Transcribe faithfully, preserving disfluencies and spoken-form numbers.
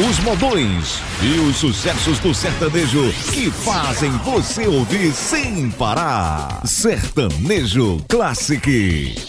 os modões e os sucessos do sertanejo que fazem você ouvir sem parar. Sertanejo Classic.